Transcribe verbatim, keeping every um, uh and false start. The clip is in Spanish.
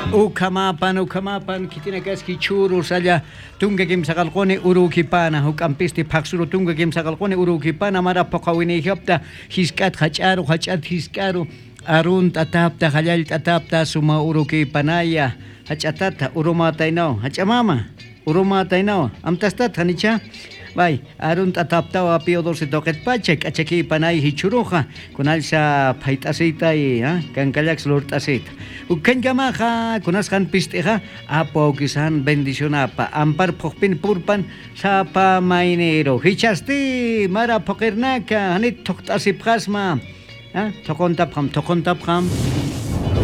Ukamapan, ukamapan, kitinakas churu saya tunga kim sakalkone urukipana, hukampisti paksuru tunga kim sakalkone urukipana, mara pokawini hiopta, hiskat hacharu, hachat hiskaru, arun tatapta, halal tatapta, suma urukipanaya, hachatata, urumataino, hachamama, urumataino, amtastat, hanicha. Vai, arun tatapta wa piodor se toket pachek, achaki panay hichuruja, kunal sa paitasita y ha, kankalak slurtasit. Uken gamaja, kunas kan pisteja, apo kisan bendicionapa, ampar pokpin purpan sa pa mainero. Hichasti, mara pokernaka, hanit toktasip kasma. Ha, tokontap ham, tokontap ham.